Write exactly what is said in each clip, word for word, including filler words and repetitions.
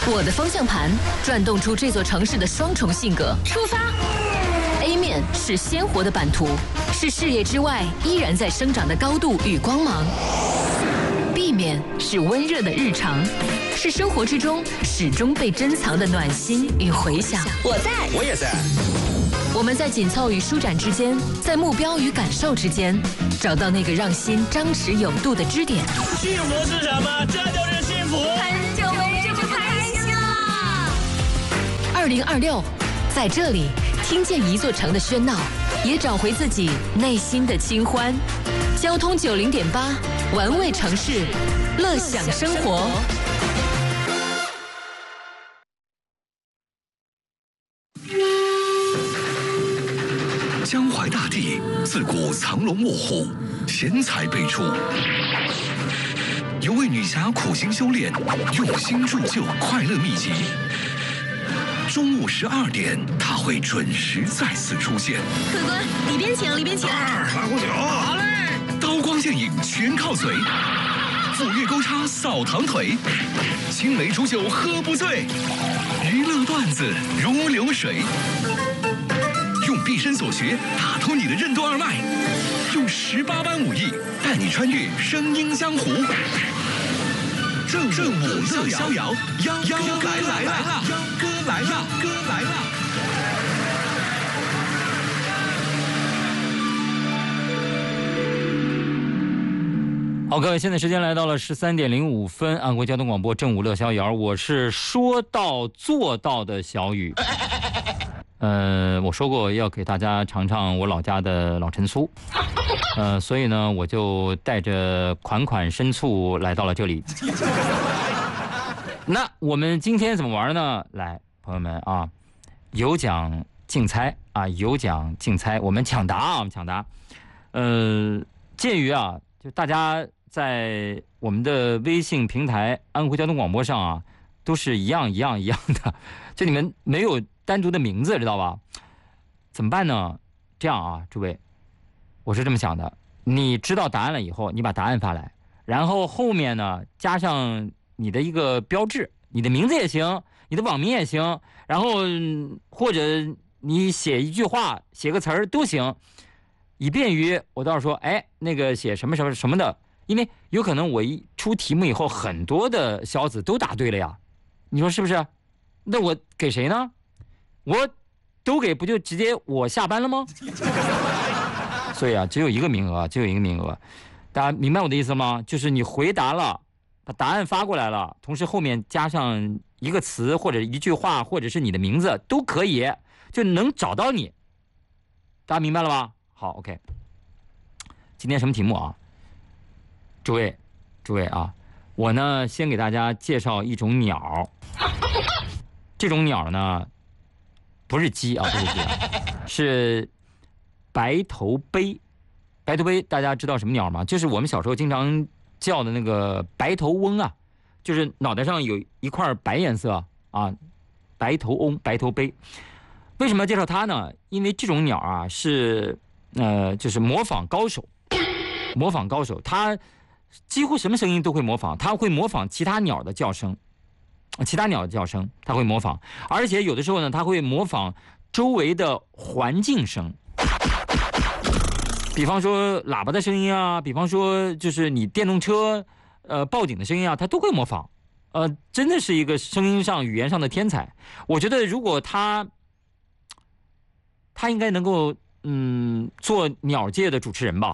我的方向盘转动出这座城市的双重性格。出发 ！A 面是鲜活的版图，是事业之外依然在生长的高度与光芒。B 面是温热的日常，是生活之中始终被珍藏的暖心与回响。 我在， 我也在。 我们在紧凑与舒展之间，在目标与感受之间，找到那个让心张弛有度的支点。 幸福是什么？这就是幸福。 很久没这么开心了。二零二六，在这里听见一座城的喧闹，也找回自己内心的清欢。交通九零点八，玩味城市，乐享生活。 江淮大地自古藏龙卧虎，贤才辈出。有位女侠苦心修炼，用心铸就快乐秘籍。中午十二点，她会准时再次出现。 客官，里边请，里边请。 来壶酒。好嘞。刀光剑影全靠嘴，斧钺钩叉扫堂腿，青梅煮酒喝不醉，娱乐段子如流水。用毕生所学打通你的任督二脉，用十八般武艺带你穿越声音江湖。正午乐逍遥，幺幺哥来来了，幺哥来了，哥来了。 好，各位，现在时间来到了十三点零五分，安徽交通广播正午乐逍遥，我是说到做到的小雨。呃，我说过要给大家尝尝我老家的老陈醋，呃，所以呢，我就带着款款深醋来到了这里。那我们今天怎么玩呢？来，朋友们啊，有奖竞猜啊，有奖竞猜，我们抢答啊，我们抢答。呃，鉴于啊，就大家在我们的微信平台安徽交通广播上啊，都是一样一样一样的，就你们没有单独的名字，知道吧？怎么办呢？这样啊，诸位，我是这么想的：你知道答案了以后，你把答案发来，然后后面呢加上你的一个标志，你的名字也行，你的网名也行，然后或者你写一句话、写个词儿都行，以便于我到时候说，哎，那个写什么什么什么的，因为有可能我一出题目以后，很多的小子都答对了呀，你说是不是？那我给谁呢？我都给，不就直接我下班了吗？所以啊，只有一个名额，只有一个名额。大家明白我的意思吗？就是你回答了，把答案发过来了，同时后面加上一个词或者一句话，或者是你的名字都可以，就能找到你。大家明白了吧？好 ，OK。今天什么题目啊？诸位，诸位啊，我呢先给大家介绍一种鸟。这种鸟呢。不是鸡啊，不是鸡啊，是白头鹎。白头鹎大家知道什么鸟吗？就是我们小时候经常叫的那个白头翁啊，就是脑袋上有一块白颜色啊，白头翁、白头鹎。为什么要介绍它呢？因为这种鸟啊是呃，就是模仿高手，模仿高手，它几乎什么声音都会模仿，它会模仿其他鸟的叫声。其他鸟的叫声它会模仿，而且有的时候呢，它会模仿周围的环境声，比方说喇叭的声音啊，比方说就是你电动车呃报警的声音啊，它都会模仿。呃，真的是一个声音上、语言上的天才。我觉得如果他他应该能够嗯做鸟界的主持人吧。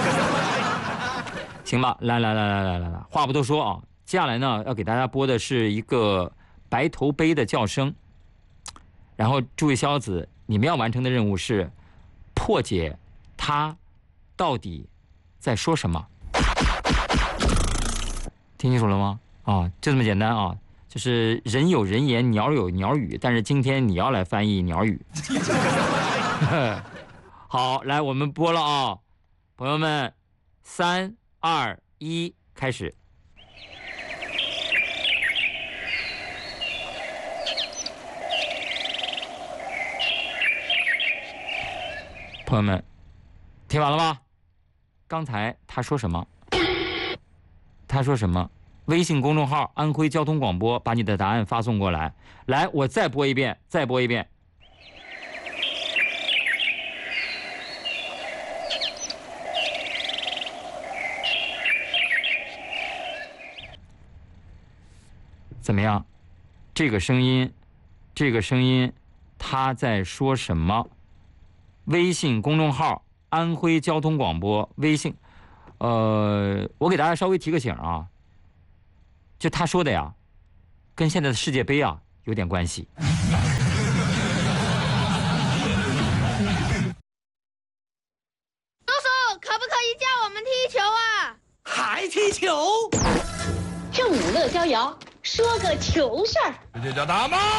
行吧，来来来来来来来，话不多说啊。接下来呢，要给大家播的是一个白头鹎的叫声，然后诸位小子，你们要完成的任务是破解它到底在说什么。听清楚了吗？啊，就这么简单啊，就是人有人言，鸟有鸟语，但是今天你要来翻译鸟语。好，来，我们播了啊，朋友们，三二一，开始。朋友们，听完了吗？刚才他说什么？他说什么？ 微信公众号安徽交通广播，把你的答案发送过来。来，我再播一遍，再播一遍。怎么样？这个声音，这个声音，他在说什么？微信公众号安徽交通广播，微信，呃，我给大家稍微提个醒啊，就他说的呀，跟现在的世界杯啊有点关系。 叔叔，可不可以教我们踢球啊？ 还踢球？ 正午乐逍遥，说个球事儿。 这就叫打吗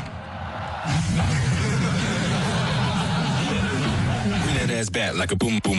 ？Bring that ass back like a boom boom